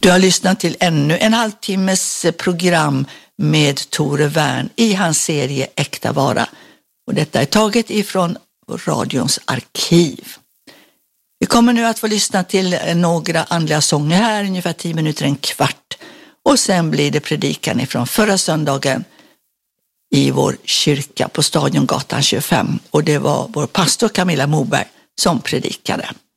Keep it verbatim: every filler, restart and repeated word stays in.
Du har lyssnat till ännu en halvtimmes program med Tore Wern i hans serie Äkta vara. Och detta är taget ifrån radions arkiv. Vi kommer nu att få lyssna till några andliga sånger här, ungefär tio minuter, en kvart. Och sen blir det predikan ifrån förra söndagen i vår kyrka på Stadiongatan tjugofem. Och det var vår pastor Camilla Moberg som predikade.